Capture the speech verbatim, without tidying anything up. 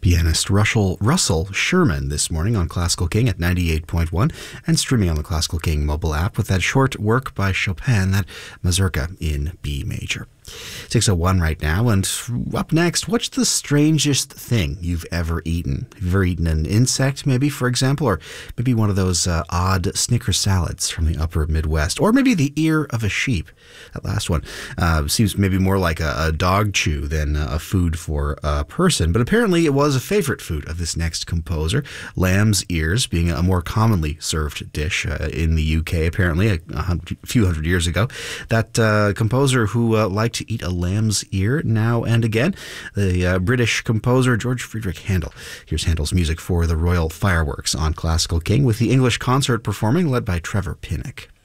pianist Russell, Russell Sherman this morning on Classical King at ninety-eight point one and streaming on the Classical King mobile app with that short work by Chopin, that Mazurka in B major. six oh one right now, and up next, what's the strangest thing you've ever eaten? Have you ever eaten an insect, maybe, for example, or maybe one of those uh, odd Snicker salads from the upper Midwest, or maybe the ear of a sheep? That last one uh, seems maybe more like a, a dog chew than a food for a person, but apparently it was a favorite food of this next composer, lamb's ears being a more commonly served dish uh, in the U K, apparently, a, a hundred, few hundred years ago. That uh, composer who uh, liked to eat a lamb's ear now and again, the uh, British composer George Friedrich Handel. Here's Handel's music for the Royal Fireworks on Classical King, with the English concert performing led by Trevor Pinnock.